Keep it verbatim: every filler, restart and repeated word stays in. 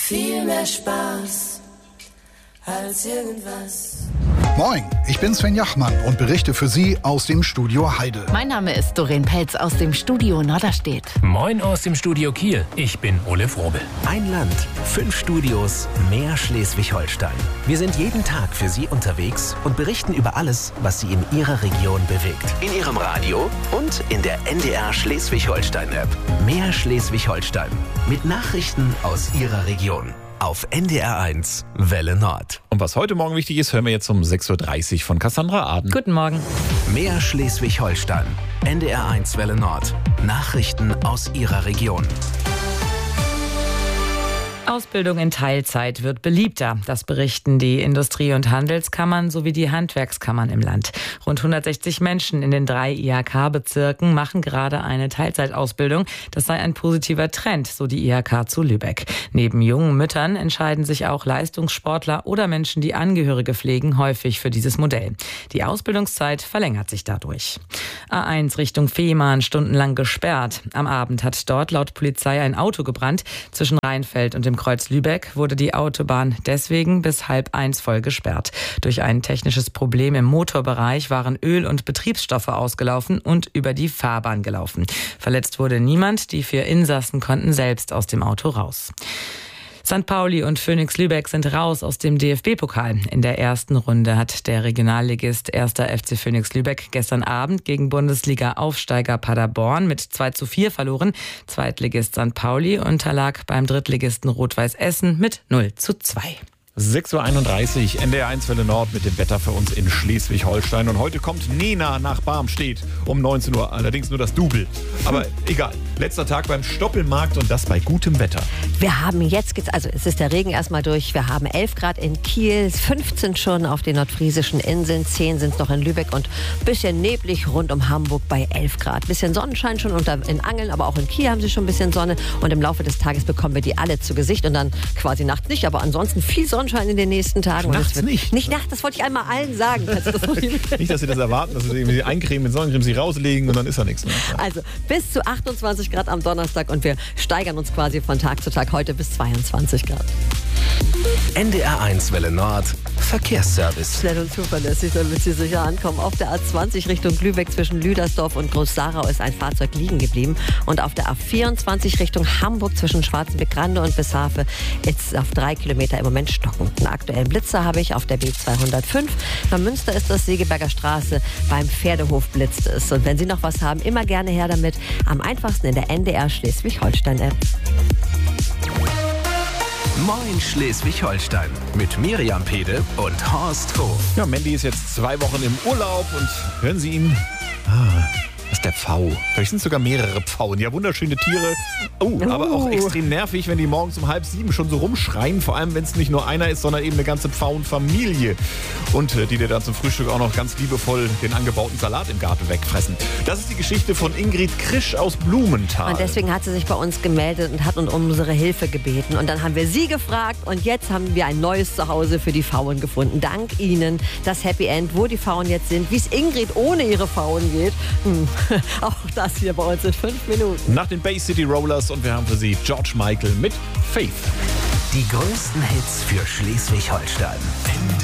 Viel mehr Spaß als irgendwas. Moin, ich bin Sven Jachmann und berichte für Sie aus dem Studio Heide. Mein Name ist Doreen Pelz aus dem Studio Norderstedt. Moin aus dem Studio Kiel. Ich bin Ole Frobel. Ein Land, fünf Studios, mehr Schleswig-Holstein. Wir sind jeden Tag für Sie unterwegs und berichten über alles, was Sie in Ihrer Region bewegt. In Ihrem Radio und in der N D R Schleswig-Holstein-App. Mehr Schleswig-Holstein. Mit Nachrichten aus Ihrer Region. Auf N D R eins, Welle Nord. Und was heute Morgen wichtig ist, hören wir jetzt um sechs Uhr dreißig von Cassandra Aden. Guten Morgen. Mehr Schleswig-Holstein. N D R eins, Welle Nord. Nachrichten aus Ihrer Region. Ausbildung in Teilzeit wird beliebter. Das berichten die Industrie- und Handelskammern sowie die Handwerkskammern im Land. Rund hundertsechzig Menschen in den drei I H K-Bezirken machen gerade eine Teilzeitausbildung. Das sei ein positiver Trend, so die I H K zu Lübeck. Neben jungen Müttern entscheiden sich auch Leistungssportler oder Menschen, die Angehörige pflegen, häufig für dieses Modell. Die Ausbildungszeit verlängert sich dadurch. A eins Richtung Fehmarn stundenlang gesperrt. Am Abend hat dort laut Polizei ein Auto gebrannt. Zwischen Rheinfeld und dem Kreuz Lübeck wurde die Autobahn deswegen bis halb eins voll gesperrt. Durch ein technisches Problem im Motorbereich waren Öl- und Betriebsstoffe ausgelaufen und über die Fahrbahn gelaufen. Verletzt wurde niemand, die vier Insassen konnten selbst aus dem Auto raus. Sankt Pauli und Phönix Lübeck sind raus aus dem D F B-Pokal. In der ersten Runde hat der Regionalligist erster F C Phönix Lübeck gestern Abend gegen Bundesliga-Aufsteiger Paderborn mit zwei zu vier verloren. Zweitligist Sankt Pauli unterlag beim Drittligisten Rot-Weiß Essen mit null zu zwei. sechs Uhr einunddreißig, N D R eins Welle Nord mit dem Wetter für uns in Schleswig-Holstein. Und heute kommt Nena nach Barmstedt um neunzehn Uhr. Allerdings nur das Double. Aber egal. Letzter Tag beim Stoppelmarkt und das bei gutem Wetter. Wir haben jetzt, geht's, also es ist der Regen erstmal durch. Wir haben elf Grad in Kiel, fünfzehn schon auf den nordfriesischen Inseln, zehn sind noch in Lübeck und ein bisschen neblig rund um Hamburg bei elf Grad. Bisschen Sonnenschein schon unter, in Angeln, aber auch in Kiel haben sie schon ein bisschen Sonne. Und im Laufe des Tages bekommen wir die alle zu Gesicht und dann quasi nachts nicht, aber ansonsten viel Sonnenschein in den nächsten Tagen. Nachts und es wird nicht? Nicht nachts, das wollte ich einmal allen sagen. Das Nicht, dass Sie das erwarten, dass Sie irgendwie eincremen mit Sonnencreme, Sie rauslegen und dann ist da nichts mehr. Also bis zu achtundzwanzig Grad am Donnerstag und wir steigern uns quasi von Tag zu Tag heute bis zweiundzwanzig Grad. N D R eins, Welle Nord. Verkehrsservice. Schnell und zuverlässig, damit Sie sicher ankommen. Auf der A zwanzig Richtung Lübeck zwischen Lüdersdorf und Groß-Sarau ist ein Fahrzeug liegen geblieben. Und auf der A vierundzwanzig Richtung Hamburg zwischen Schwarzenbeck-Grande und Besshafe ist auf drei Kilometer im Moment stockend. Einen aktuellen Blitzer habe ich auf der B zweihundertfünf. Bei Münster ist das Segeberger Straße. Beim Pferdehof blitzt es. Und wenn Sie noch was haben, immer gerne her damit. Am einfachsten in der N D R Schleswig-Holstein-App. Moin Schleswig-Holstein mit Miriam Pede und Horst Hof. Ja, Mandy ist jetzt zwei Wochen im Urlaub und hören Sie ihn. Ah, das ist der Pfau. Vielleicht sind es sogar mehrere Pfauen. Ja, wunderschöne Tiere. Oh, aber auch extrem nervig, wenn die morgens um halb sieben schon so rumschreien. Vor allem, wenn es nicht nur einer ist, sondern eben eine ganze Pfauenfamilie. Und äh, die dir dann zum Frühstück auch noch ganz liebevoll den angebauten Salat im Garten wegfressen. Das ist die Geschichte von Ingrid Krisch aus Blumenthal. Und deswegen hat sie sich bei uns gemeldet und hat um unsere Hilfe gebeten. Und dann haben wir sie gefragt und jetzt haben wir ein neues Zuhause für die Pfauen gefunden. Dank Ihnen das Happy End, wo die Pfauen jetzt sind, wie es Ingrid ohne ihre Pfauen geht. Hm. Auch das hier bei uns in fünf Minuten. Nach den Bay City Rollers und wir haben für Sie George Michael mit Faith. Die größten Hits für Schleswig-Holstein.